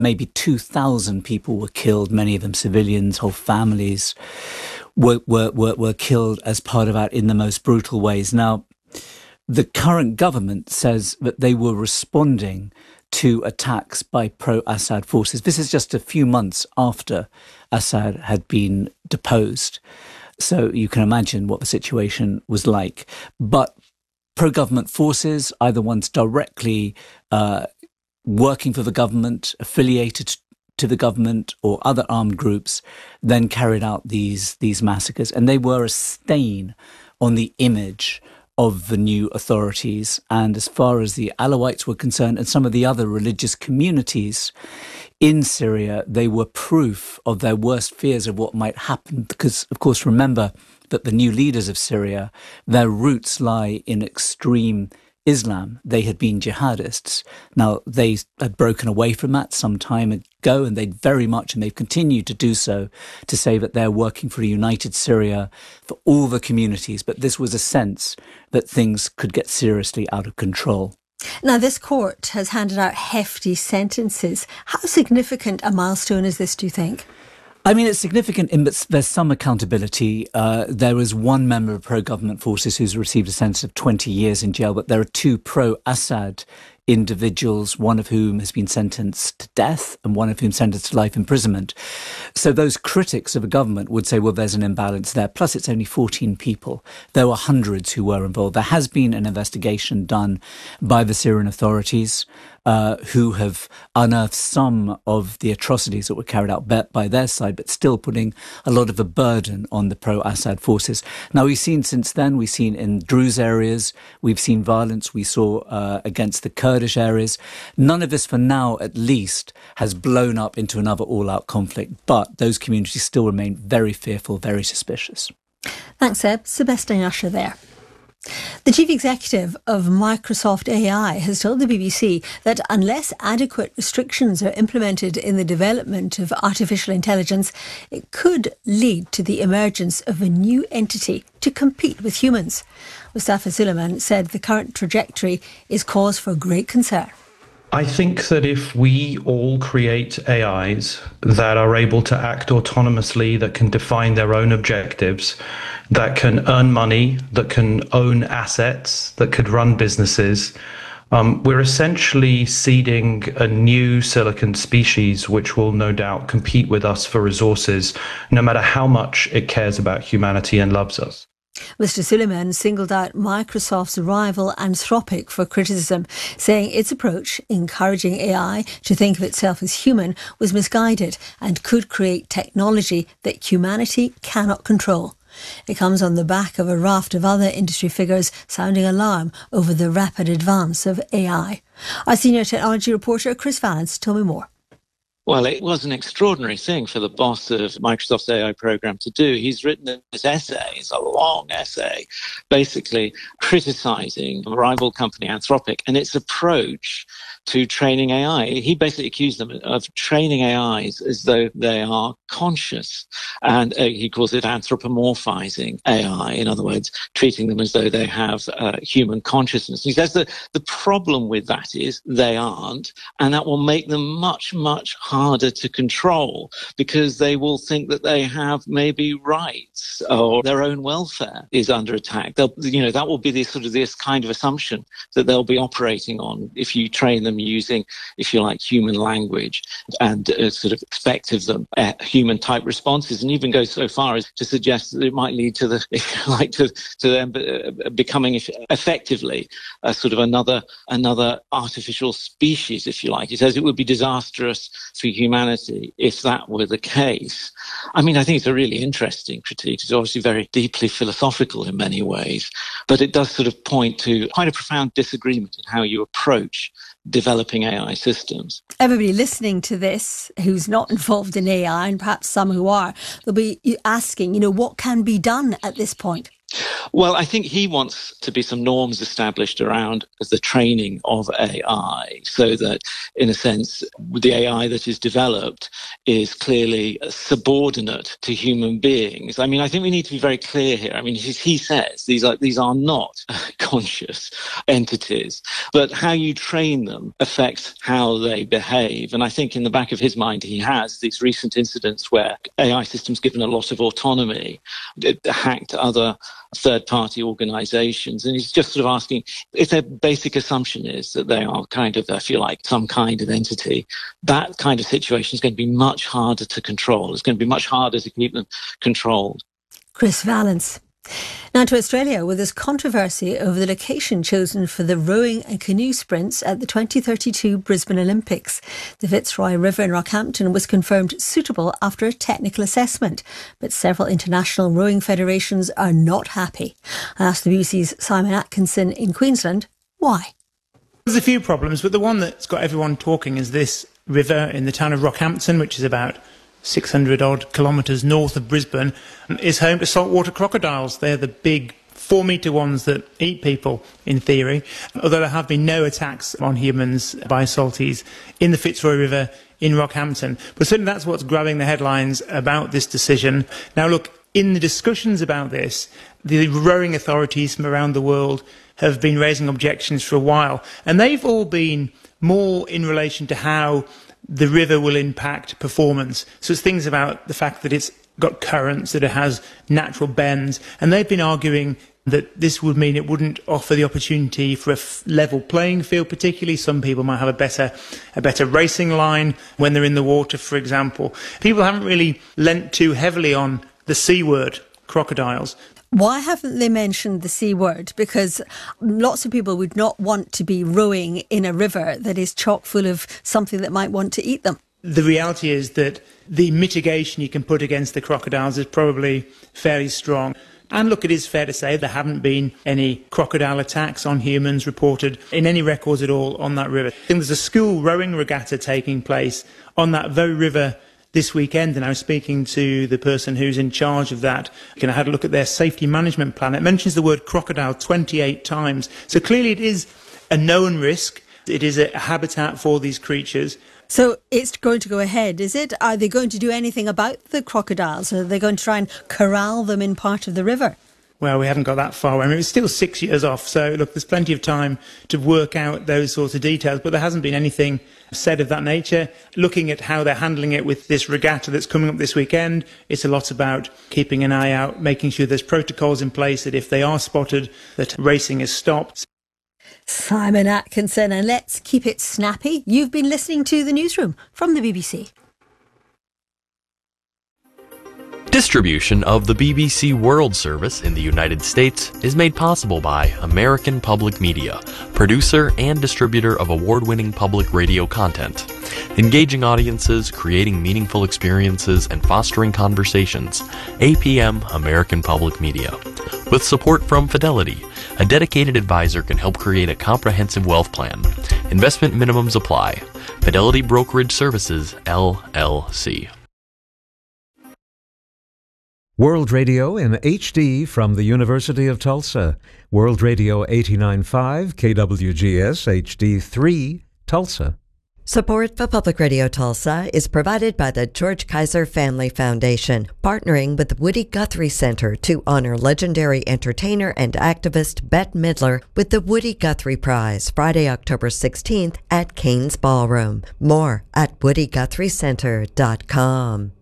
maybe 2,000 people were killed, many of them civilians, whole families were killed as part of that in the most brutal ways. Now, the current government says that they were responding to attacks by pro-Assad forces. This is just a few months after Assad had been deposed. So you can imagine what the situation was like. But pro-government forces, either ones directly working for the government, affiliated to the government, or other armed groups, then carried out these massacres. And they were a stain on the image of the new authorities. And as far as the Alawites were concerned and some of the other religious communities in Syria, they were proof of their worst fears of what might happen. Because, of course, remember that the new leaders of Syria, their roots lie in extreme Islam. They had been jihadists. Now, they had broken away from that some time ago, and they've continued to do so, to say that they're working for a united Syria for all the communities. But this was a sense that things could get seriously out of control. Now, this court has handed out hefty sentences. How significant a milestone is this, do you think? I mean, it's significant in that there's some accountability. There is one member of pro-government forces who's received a sentence of 20 years in jail, but there are two pro-Assad individuals, one of whom has been sentenced to death and one of whom sentenced to life imprisonment. So those critics of a government would say, well, there's an imbalance there. Plus, it's only 14 people. There were hundreds who were involved. There has been an investigation done by the Syrian authorities who have unearthed some of the atrocities that were carried out by their side, but still putting a lot of the burden on the pro-Assad forces. Now, we've seen in Druze areas, we've seen violence we saw against the Kurdish areas. None of this, for now at least, has blown up into another all-out conflict, but those communities still remain very fearful, very suspicious. Thanks, Seb. Sebastian Usher there. The chief executive of Microsoft AI has told the BBC that unless adequate restrictions are implemented in the development of artificial intelligence, it could lead to the emergence of a new entity to compete with humans. Mustafa Suleyman said the current trajectory is cause for great concern. I think that if we all create AIs that are able to act autonomously, that can define their own objectives, that can earn money, that can own assets, that could run businesses, we're essentially seeding a new silicon species which will no doubt compete with us for resources, no matter how much it cares about humanity and loves us. Mr. Suleyman singled out Microsoft's rival Anthropic for criticism, saying its approach, encouraging AI to think of itself as human, was misguided and could create technology that humanity cannot control. It comes on the back of a raft of other industry figures sounding alarm over the rapid advance of AI. Our senior technology reporter Chris Vallance told me more. Well, it was an extraordinary thing for the boss of Microsoft's AI program to do. He's written this essay, it's a long essay, basically criticizing the rival company Anthropic and its approach to training AI. He basically accused them of training AIs as though they are conscious. And he calls it anthropomorphizing AI. In other words, treating them as though they have human consciousness. He says that the problem with that is they aren't, and that will make them much, much harder to control because they will think that they have maybe rights or their own welfare is under attack. That will be this kind of assumption that they'll be operating on if you train them using, if you like, human language and sort of expect of them human type responses, and even go so far as to suggest that it might lead to to them becoming effectively a sort of another artificial species, if you like. He says it would be disastrous for humanity if that were the case. I mean, I think it's a really interesting critique. It's obviously very deeply philosophical in many ways, but it does sort of point to quite a profound disagreement in how you approach developing AI systems. Everybody listening to this who's not involved in AI, and perhaps some who are, they'll be asking, what can be done at this point? Well, I think he wants to be some norms established around the training of AI so that, in a sense, the AI that is developed is clearly subordinate to human beings. I mean, I think we need to be very clear here. I mean, he says these are not conscious entities, but how you train them affects how they behave. And I think in the back of his mind, he has these recent incidents where AI systems given a lot of autonomy, it hacked other third-party organizations. And he's just sort of asking if their basic assumption is that they are kind of, if you like, some kind of entity. That kind of situation is going to be much harder to control. It's going to be much harder to keep them controlled. Chris Vallance. Now to Australia, where there's controversy over the location chosen for the rowing and canoe sprints at the 2032 Brisbane Olympics. The Fitzroy River in Rockhampton was confirmed suitable after a technical assessment, but several international rowing federations are not happy. I asked the BBC's Simon Atkinson in Queensland why. There's a few problems, but the one that's got everyone talking is this river in the town of Rockhampton, which is about 600 odd kilometres north of Brisbane, is home to saltwater crocodiles. They're the big 4-metre ones that eat people, in theory, although there have been no attacks on humans by salties in the Fitzroy River in Rockhampton. But certainly that's what's grabbing the headlines about this decision. Now look, in the discussions about this, the rowing authorities from around the world have been raising objections for a while, and they've all been more in relation to how the river will impact performance. So it's things about the fact that it's got currents, that it has natural bends, and they've been arguing that this would mean it wouldn't offer the opportunity for a level playing field. Particularly, some people might have a better racing line when they're in the water, for example. People haven't really lent too heavily on the C word, crocodiles. Why haven't they mentioned the C word? Because lots of people would not want to be rowing in a river that is chock full of something that might want to eat them. The reality is that the mitigation you can put against the crocodiles is probably fairly strong. And look, it is fair to say there haven't been any crocodile attacks on humans reported in any records at all on that river. I think there's a school rowing regatta taking place on that very river this weekend, and I was speaking to the person who's in charge of that. I had a look at their safety management plan. It mentions the word crocodile 28 times. So clearly it is a known risk. It is a habitat for these creatures. So it's going to go ahead, is it? Are they going to do anything about the crocodiles? Are they going to try and corral them in part of the river? Well, we haven't got that far. I mean, it's still 6 years off. So, look, there's plenty of time to work out those sorts of details. But there hasn't been anything said of that nature. Looking at how they're handling it with this regatta that's coming up this weekend, it's a lot about keeping an eye out, making sure there's protocols in place that if they are spotted, that racing is stopped. Simon Atkinson, and let's keep it snappy. You've been listening to The Newsroom from the BBC. Distribution of the BBC World Service in the United States is made possible by American Public Media, producer and distributor of award-winning public radio content. Engaging audiences, creating meaningful experiences, and fostering conversations. APM American Public Media. With support from Fidelity, a dedicated advisor can help create a comprehensive wealth plan. Investment minimums apply. Fidelity Brokerage Services, LLC. World Radio in HD from the University of Tulsa. World Radio 89.5 KWGS HD3 Tulsa. Support for Public Radio Tulsa is provided by the George Kaiser Family Foundation, partnering with the Woody Guthrie Center to honor legendary entertainer and activist Bette Midler with the Woody Guthrie Prize, Friday, October 16th at Cain's Ballroom. More at woodyguthriecenter.com.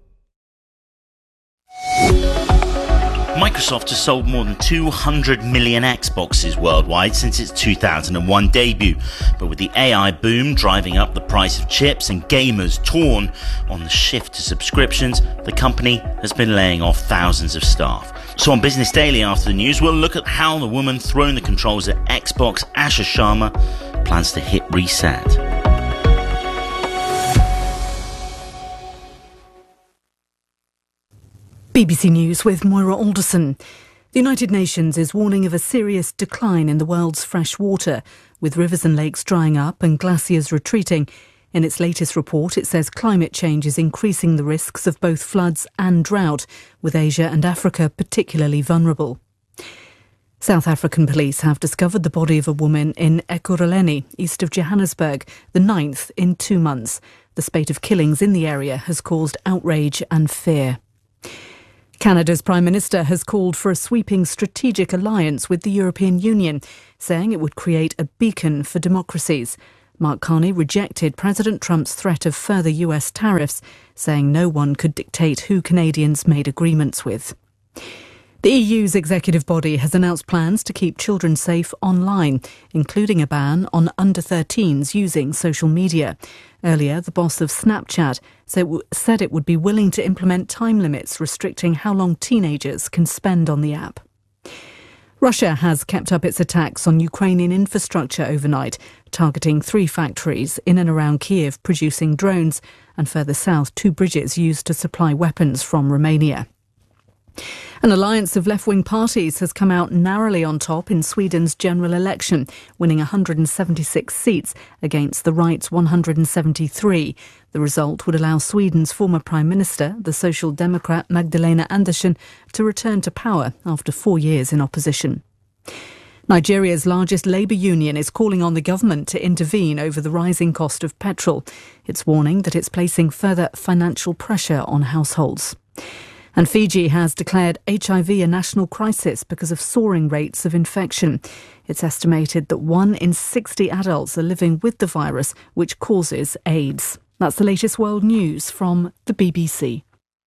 Microsoft has sold more than 200 million Xboxes worldwide since its 2001 debut, but with the AI boom driving up the price of chips and gamers torn on the shift to subscriptions, the company has been laying off thousands of staff. So on Business Daily after the news, we'll look at how the woman throwing the controls at Xbox, Asha Sharma, plans to hit reset. BBC News with Moira Alderson. The United Nations is warning of a serious decline in the world's fresh water, with rivers and lakes drying up and glaciers retreating. In its latest report, it says climate change is increasing the risks of both floods and drought, with Asia and Africa particularly vulnerable. South African police have discovered the body of a woman in Ekurhuleni, east of Johannesburg, the 9th in 2 months. The spate of killings in the area has caused outrage and fear. Canada's Prime Minister has called for a sweeping strategic alliance with the European Union, saying it would create a beacon for democracies. Mark Carney rejected President Trump's threat of further US tariffs, saying no one could dictate who Canadians made agreements with. The EU's executive body has announced plans to keep children safe online, including a ban on under-13s using social media. Earlier, the boss of Snapchat said it would be willing to implement time limits restricting how long teenagers can spend on the app. Russia has kept up its attacks on Ukrainian infrastructure overnight, targeting 3 factories in and around Kiev producing drones, and further south 2 bridges used to supply weapons from Romania. An alliance of left-wing parties has come out narrowly on top in Sweden's general election, winning 176 seats against the right's 173. The result would allow Sweden's former Prime Minister, the Social Democrat Magdalena Andersson, to return to power after 4 years in opposition. Nigeria's largest labour union is calling on the government to intervene over the rising cost of petrol. It's warning that it's placing further financial pressure on households. And Fiji has declared HIV a national crisis because of soaring rates of infection. It's estimated that 1 in 60 adults are living with the virus, which causes AIDS. That's the latest world news from the BBC.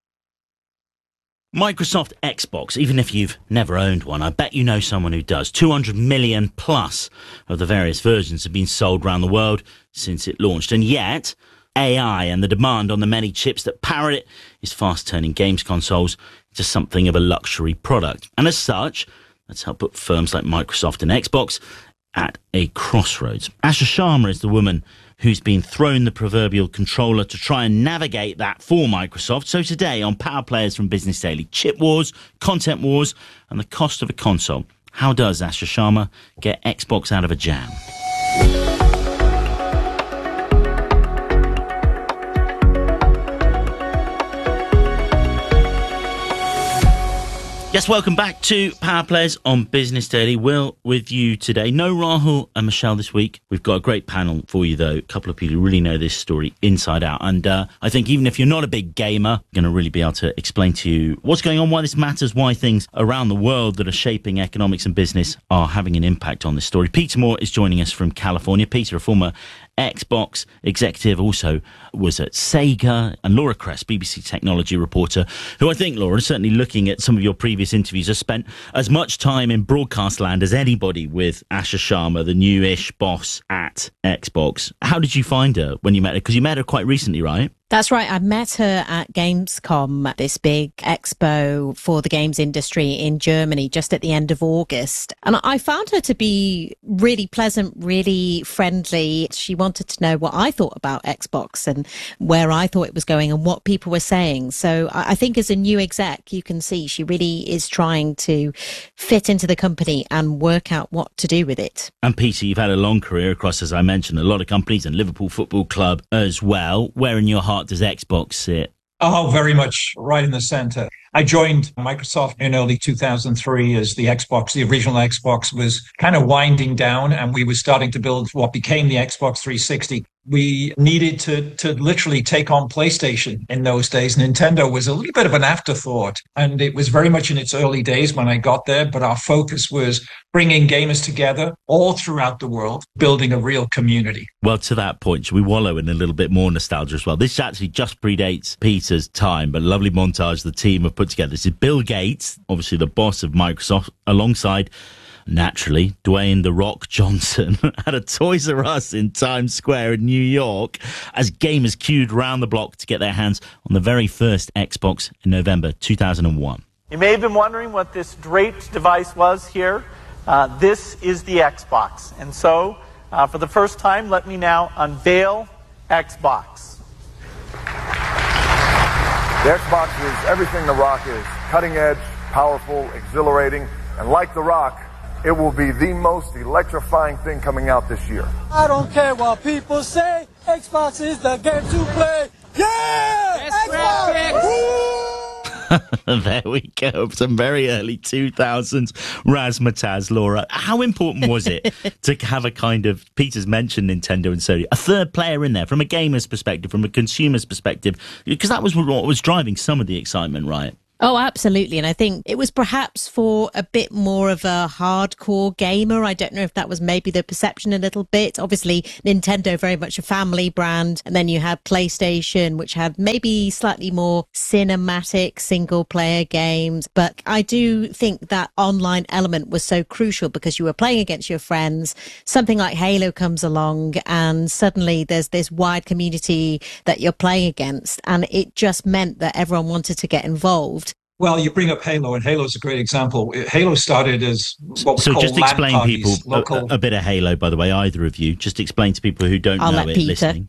Microsoft Xbox, even if you've never owned one, I bet you know someone who does. 200 million plus of the various versions have been sold around the world since it launched. And yet, AI and the demand on the many chips that power it is fast turning games consoles into something of a luxury product. And as such, that's helped put firms like Microsoft and Xbox at a crossroads. Asha Sharma is the woman who's been thrown the proverbial controller to try and navigate that for Microsoft. So today on Power Players from Business Daily, chip wars, content wars, and the cost of a console. How does Asha Sharma get Xbox out of a jam? Yes, welcome back to Power Players on Business Daily. Will with you today. No Rahul and Michelle this week. We've got a great panel for you, though. A couple of people who really know this story inside out. And I think even if you're not a big gamer, you're going to really be able to explain to you what's going on, why this matters, why things around the world that are shaping economics and business are having an impact on this story. Peter Moore is joining us from California. Peter, a former Xbox executive, also was at Sega, and Laura Kress, BBC technology reporter, who I think, Laura, certainly looking at some of your previous interviews, has spent as much time in broadcast land as anybody with Asha Sharma, the newish boss at Xbox. How did you find her when you met her? Because you met her quite recently, right? That's right. I met her at Gamescom, this big expo for the games industry in Germany, just at the end of August. And I found her to be really pleasant, really friendly. She wanted to know what I thought about Xbox and where I thought it was going and what people were saying. So I think as a new exec, you can see she really is trying to fit into the company and work out what to do with it. And Peter, you've had a long career across, as I mentioned, a lot of companies and Liverpool Football Club as well. Where in your heart does Xbox sit? Oh, very much right in the center. I joined Microsoft in early 2003 as the original Xbox was kind of winding down, and we were starting to build what became the Xbox 360. We needed to literally take on PlayStation in those days. Nintendo was a little bit of an afterthought, and it was very much in its early days when I got there, but our focus was bringing gamers together all throughout the world, building a real community. Well, to that point, should we wallow in a little bit more nostalgia as well? This actually just predates Peter's time, but a lovely montage the team have put together. This is Bill Gates, obviously the boss of Microsoft, alongside, naturally, Dwayne "The Rock" Johnson at a Toys R Us in Times Square in New York as gamers queued round the block to get their hands on the very first Xbox in November 2001. You may have been wondering what this draped device was here. This is the Xbox. And so, for the first time, let me now unveil Xbox. The Xbox is everything The Rock is. Cutting edge, powerful, exhilarating, and like The Rock, it will be the most electrifying thing coming out this year. I don't care what people say, Xbox is the game to play. Yeah! Xbox! There we go. Some very early 2000s razzmatazz, Laura. How important was it to have a kind of, Peter's mentioned Nintendo and Sony, a third player in there from a gamer's perspective, from a consumer's perspective? Because that was what was driving some of the excitement, right? Oh, absolutely. And I think it was perhaps for a bit more of a hardcore gamer. I don't know if that was maybe the perception a little bit. Obviously, Nintendo, very much a family brand. And then you had PlayStation, which had maybe slightly more cinematic single player games. But I do think that online element was so crucial because you were playing against your friends. Something like Halo comes along and suddenly there's this wide community that you're playing against. And it just meant that everyone wanted to get involved. Well, you bring up Halo, and Halo's a great example. Halo started as what was called just explain LAN people parties, a bit of Halo, by the way, either of you. Just explain to people who don't know it listening.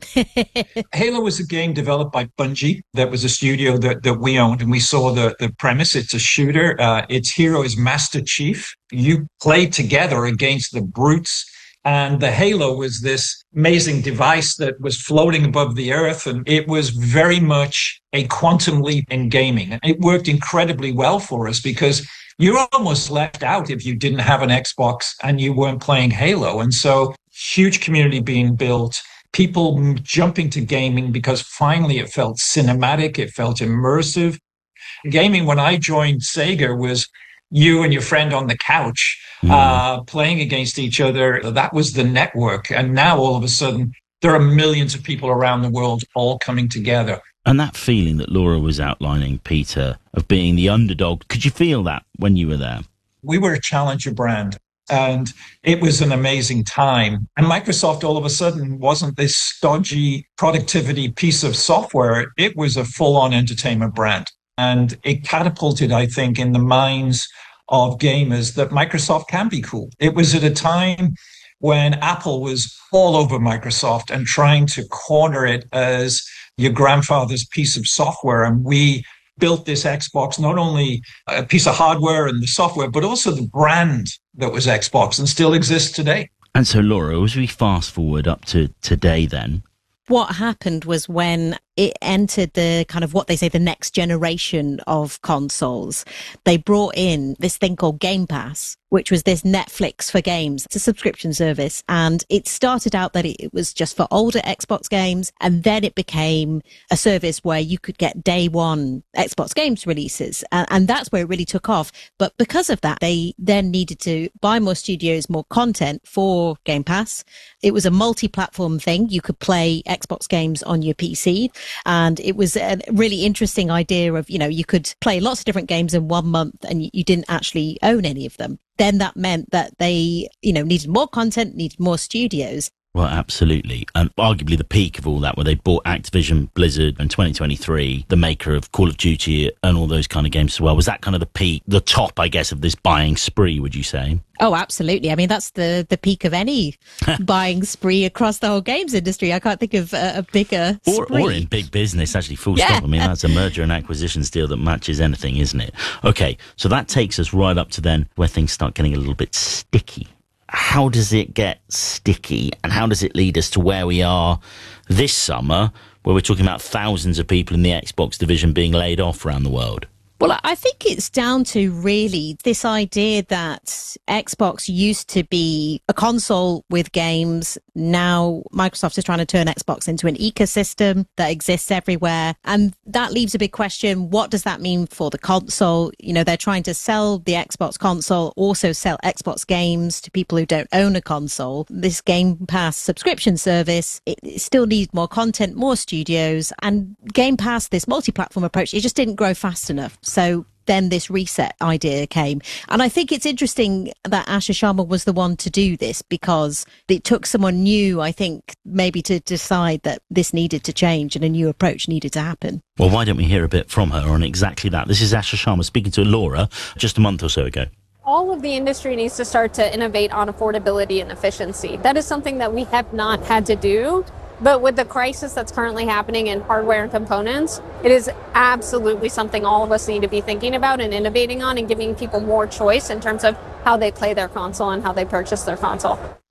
Halo was a game developed by Bungie. That was a studio that we owned, and we saw the premise. It's a shooter. Its hero is Master Chief. You play together against the brutes. And the Halo was this amazing device that was floating above the earth. And it was very much a quantum leap in gaming. And it worked incredibly well for us because you're almost left out if you didn't have an Xbox and you weren't playing Halo. And so huge community being built, people jumping to gaming because finally it felt cinematic, it felt immersive. Gaming, when I joined Sega, was you and your friend on the couch playing against each other. That was the network. And now all of a sudden, there are millions of people around the world all coming together. And that feeling that Laura was outlining, Peter, of being the underdog, could you feel that when you were there? We were a challenger brand. And it was an amazing time. And Microsoft all of a sudden wasn't this stodgy productivity piece of software. It was a full-on entertainment brand. And it catapulted, I think, in the minds of gamers that Microsoft can be cool. It was at a time when Apple was all over Microsoft and trying to corner it as your grandfather's piece of software. And we built this Xbox, not only a piece of hardware and the software, but also the brand that was Xbox and still exists today. And so, Laura, as we fast forward up to today then, what happened was when it entered the kind of what they say the next generation of consoles, they brought in this thing called Game Pass, which was this Netflix for games. It's a subscription service. And it started out that it was just for older Xbox games. And then it became a service where you could get day one Xbox games releases. And that's where it really took off. But because of that, they then needed to buy more studios, more content for Game Pass. It was a multi-platform thing. You could play Xbox games on your PC. And it was a really interesting idea of, you know, you could play lots of different games in 1 month and you didn't actually own any of them. Then that meant that they, you know, needed more content, needed more studios. Well, absolutely. And arguably the peak of all that, where they bought Activision Blizzard in 2023, the maker of Call of Duty and all those kind of games as well. Was that kind of the peak, the top, I guess, of this buying spree, would you say? Oh, absolutely. I mean, that's the peak of any buying spree across the whole games industry. I can't think of a bigger spree. Or in big business, actually, full stop. I mean, that's a merger and acquisitions deal that matches anything, isn't it? Okay, so that takes us right up to then where things start getting a little bit sticky. How does it get sticky and how does it lead us to where we are this summer, where we're talking about thousands of people in the Xbox division being laid off around the world? Well, I think it's down to really this idea that Xbox used to be a console with games. Now Microsoft is trying to turn Xbox into an ecosystem that exists everywhere. And that leaves a big question. What does that mean for the console? You know, they're trying to sell the Xbox console, also sell Xbox games to people who don't own a console. This Game Pass subscription service, it still needs more content, more studios. And Game Pass, this multi-platform approach, it just didn't grow fast enough. So then this reset idea came. And I think it's interesting that Asher Sharma was the one to do this because it took someone new, I think, maybe to decide that this needed to change and a new approach needed to happen. Well, why don't we hear a bit from her on exactly that? This is Asher Sharma speaking to Laura just a month or so ago. All of the industry needs to start to innovate on affordability and efficiency. That is something that we have not had to do. But with the crisis that's currently happening in hardware and components, it is absolutely something all of us need to be thinking about and innovating on and giving people more choice in terms of how they play their console and how they purchase their console.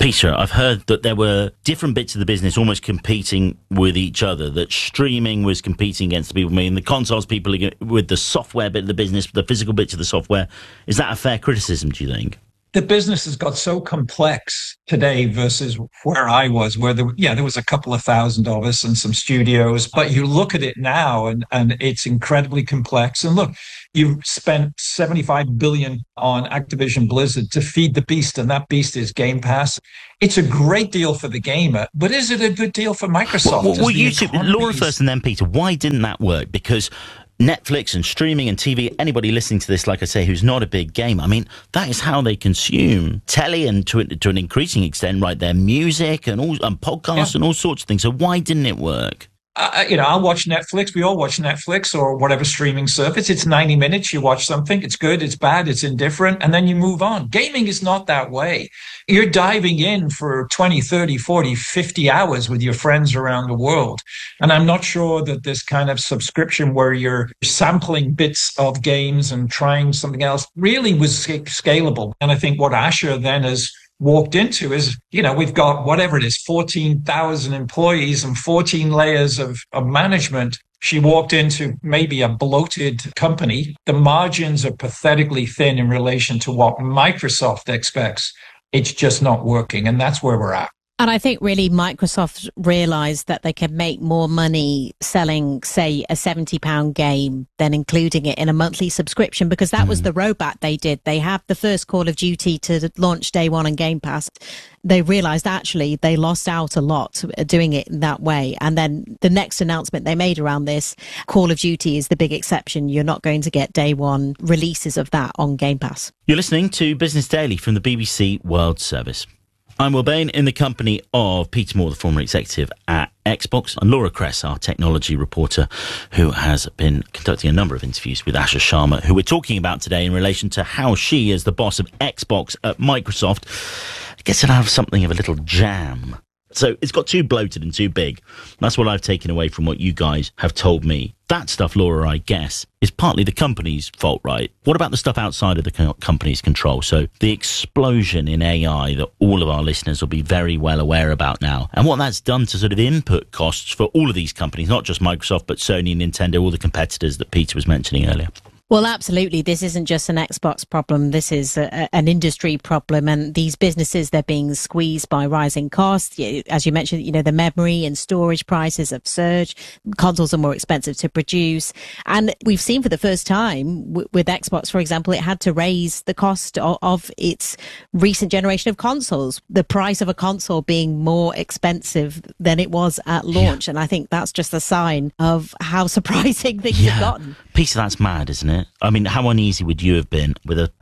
Peter, I've heard that there were different bits of the business almost competing with each other, that streaming was competing against the people, the consoles people with the software bit of the business, the physical bits of the software. Is that a fair criticism, do you think? The business has got so complex today versus where I was, where there was a couple of thousand of us and some studios. But you look at it now and it's incredibly complex. And look, you've spent $75 billion on Activision Blizzard to feed the beast, and that beast is Game Pass. It's a great deal for the gamer, but is it a good deal for Microsoft? Well, Laura first and then Peter, why didn't that work? Because Netflix and streaming and TV, anybody listening to this, like I say, who's not a big gamer, I mean, that is how they consume telly and to an increasing extent, right, their music and podcasts and all sorts of things. So why didn't it work? I'll watch Netflix. We all watch Netflix or whatever streaming service. It's 90 minutes. You watch something. It's good. It's bad. It's indifferent. And then you move on. Gaming is not that way. You're diving in for 20, 30, 40, 50 hours with your friends around the world. And I'm not sure that this kind of subscription where you're sampling bits of games and trying something else really was scalable. And I think what Asha then has walked into is, we've got whatever it is, 14,000 employees and 14 layers of management. She walked into maybe a bloated company. The margins are pathetically thin in relation to what Microsoft expects. It's just not working. And that's where we're at. And I think really Microsoft realised that they could make more money selling, say, a £70 game than including it in a monthly subscription, because that was the roadmap they did. They have the first Call of Duty to launch day one on Game Pass. They realised actually they lost out a lot doing it in that way. And then the next announcement they made around this, Call of Duty is the big exception. You're not going to get day one releases of that on Game Pass. You're listening to Business Daily from the BBC World Service. I'm Will Bain in the company of Peter Moore, the former executive at Xbox, and Laura Kress, our technology reporter, who has been conducting a number of interviews with Asha Sharma, who we're talking about today in relation to how she, as the boss of Xbox at Microsoft, gets to have something of a little jam. So it's got too bloated and too big. That's what I've taken away from what you guys have told me. That stuff, Laura, I guess, is partly the company's fault, right? What about the stuff outside of the company's control? So the explosion in AI that all of our listeners will be very well aware about now, and what that's done to sort of input costs for all of these companies, not just Microsoft, but Sony, Nintendo, all the competitors that Peter was mentioning earlier. Well, absolutely. This isn't just an Xbox problem. This is an industry problem. And these businesses, they're being squeezed by rising costs. As you mentioned, the memory and storage prices have surged. Consoles are more expensive to produce. And we've seen for the first time with Xbox, for example, it had to raise the cost of its recent generation of consoles. The price of a console being more expensive than it was at launch. Yeah. And I think that's just a sign of how surprising things have gotten. Peter, that's mad, isn't it? I mean, how uneasy would you have been with a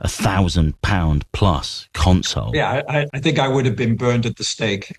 £1,000 plus console? Yeah, I think I would have been burned at the stake.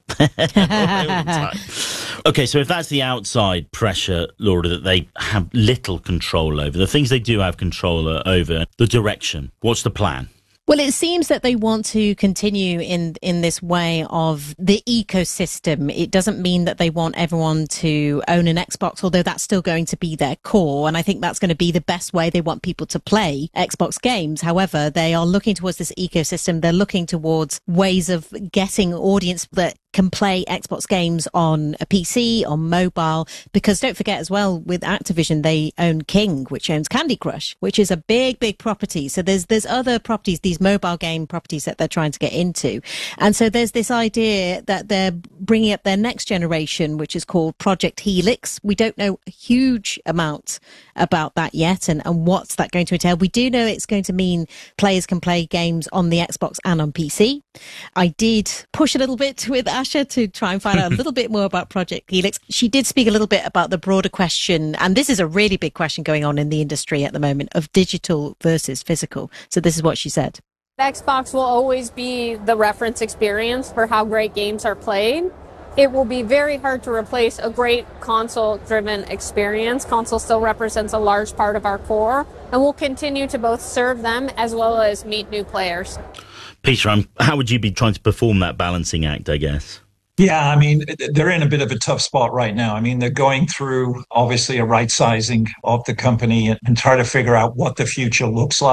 Okay, so if that's the outside pressure, Laura, that they have little control over, the things they do have control over, the direction, what's the plan? Well, it seems that they want to continue in this way of the ecosystem. It doesn't mean that they want everyone to own an Xbox, although that's still going to be their core. And I think that's going to be the best way they want people to play Xbox games. However, they are looking towards this ecosystem. They're looking towards ways of getting audience that can play Xbox games on a PC, on mobile, because don't forget as well, with Activision, they own King, which owns Candy Crush, which is a big, big property. So there's other properties, these mobile game properties that they're trying to get into. And so there's this idea that they're bringing up their next generation, which is called Project Helix. We don't know a huge amount about that yet and what's that going to entail. We do know it's going to mean players can play games on the Xbox and on PC. I did push a little bit with Asha to try and find out a little bit more about Project Helix. She did speak a little bit about the broader question, and this is a really big question going on in the industry at the moment, of digital versus physical. So this is what she said. Xbox will always be the reference experience for how great games are played. It will be very hard to replace a great console-driven experience. Console still represents a large part of our core, and we'll continue to both serve them as well as meet new players. Peter, how would you be trying to perform that balancing act, I guess? Yeah, I mean, they're in a bit of a tough spot right now. I mean, they're going through, obviously, a right-sizing of the company and try to figure out what the future looks like.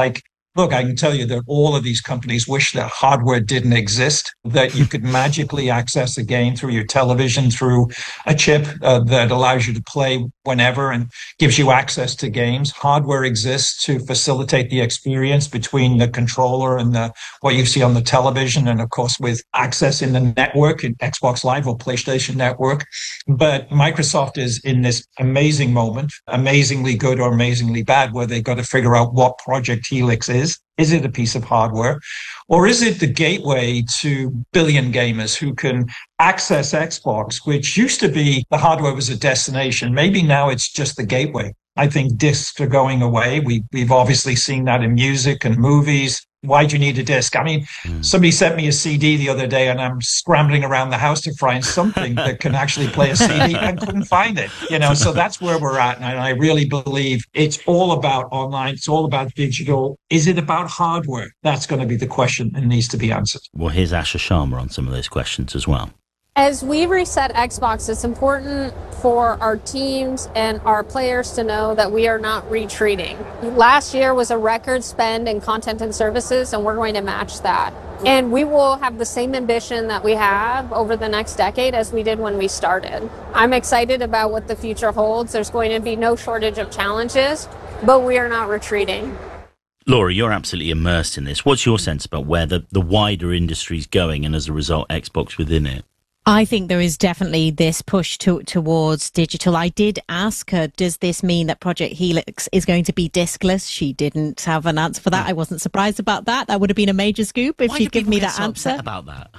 Look, I can tell you that all of these companies wish that hardware didn't exist, that you could magically access a game through your television, through a chip that allows you to play whenever and gives you access to games. Hardware exists to facilitate the experience between the controller and what you see on the television, and of course with access in the network, in Xbox Live or PlayStation Network. But Microsoft is in this amazing moment, amazingly good or amazingly bad, where they've got to figure out what Project Helix is. Is it a piece of hardware, or is it the gateway to billion gamers who can access Xbox, which used to be the hardware was a destination? Maybe now it's just the gateway. I think discs are going away. We've obviously seen that in music and movies. Why do you need a disc? I mean, somebody sent me a CD the other day and I'm scrambling around the house to find something that can actually play a CD and couldn't find it. So that's where we're at. And I really believe it's all about online. It's all about digital. Is it about hardware? That's going to be the question and needs to be answered. Well, here's Asher Sharma on some of those questions as well. As we reset Xbox, it's important for our teams and our players to know that we are not retreating. Last year was a record spend in content and services, and we're going to match that. And we will have the same ambition that we have over the next decade as we did when we started. I'm excited about what the future holds. There's going to be no shortage of challenges, but we are not retreating. Laura, you're absolutely immersed in this. What's your sense about where the wider industry is going, and as a result, Xbox within it? I think there is definitely this push towards digital. I did ask her, does this mean that Project Helix is going to be diskless? She didn't have an answer for that. I wasn't surprised about that. That would have been a major scoop if she'd given me that answer. Upset about that?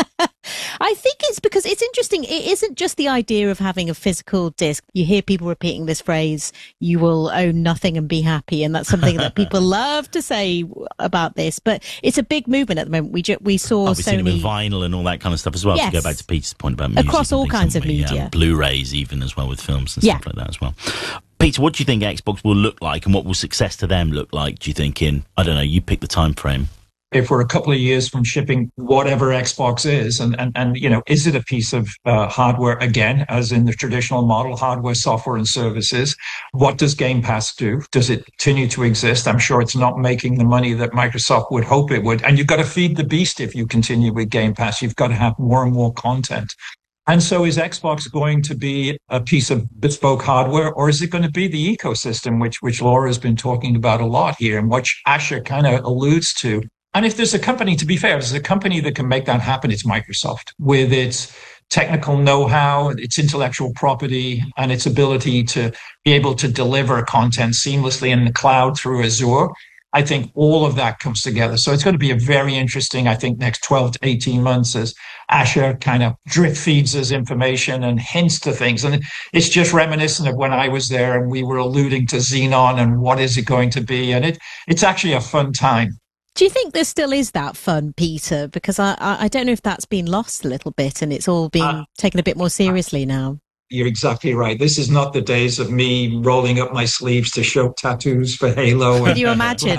I think it's because it's interesting. It isn't just the idea of having a physical disc. You hear people repeating this phrase, you will own nothing and be happy. And that's something that people love to say about this. But it's a big movement at the moment. We saw Sony. We've seen it with vinyl and all that kind of stuff as well. Yes. To go back to Peter's point about music. Across all kinds of media. Yeah, Blu-rays even as well with films and stuff like that as well. Peter, what do you think Xbox will look like, and what will success to them look like, do you think, in, I don't know, you pick the time frame? If we're a couple of years from shipping whatever Xbox is, and is it a piece of hardware again, as in the traditional model, hardware, software, and services? What does Game Pass do? Does it continue to exist? I'm sure it's not making the money that Microsoft would hope it would. And you've got to feed the beast if you continue with Game Pass. You've got to have more and more content. And so is Xbox going to be a piece of bespoke hardware, or is it going to be the ecosystem, which Laura has been talking about a lot here, and which Asher kind of alludes to? And if there's a company, to be fair, there's a company that can make that happen, it's Microsoft, with its technical know-how, its intellectual property, and its ability to be able to deliver content seamlessly in the cloud through Azure. I think all of that comes together. So it's going to be a very interesting, I think, next 12 to 18 months as Asher kind of drip feeds us information and hints to things. And it's just reminiscent of when I was there and we were alluding to Xenon and what is it going to be. And it's actually a fun time. Do you think there still is that fun, Peter? Because I don't know if that's been lost a little bit and it's all been taken a bit more seriously now. You're exactly right. This is not the days of me rolling up my sleeves to show tattoos for Halo. Can you imagine?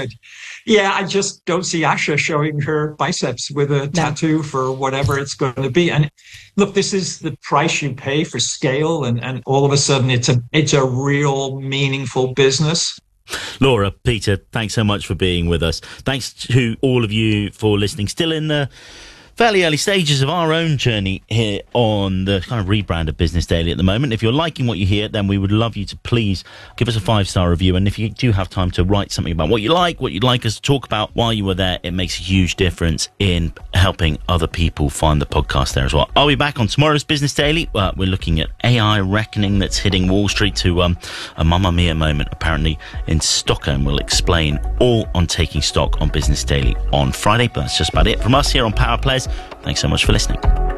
Yeah, I just don't see Asha showing her biceps with a tattoo for whatever it's going to be. And look, this is the price you pay for scale. And all of a sudden, it's a real meaningful business. Laura, Peter, thanks so much for being with us. Thanks to all of you for listening. Still in the fairly early stages of our own journey here on the kind of rebrand of Business Daily at the moment. If you're liking what you hear, then we would love you to please give us a 5-star review. And if you do have time to write something about what you'd like us to talk about while you were there, it makes a huge difference in helping other people find the podcast there as well. I'll be back on tomorrow's Business Daily. We're looking at AI reckoning that's hitting Wall Street to a Mamma Mia moment, apparently, in Stockholm. We'll explain all on Taking Stock on Business Daily on Friday. But that's just about it from us here on Power Players. Thanks so much for listening.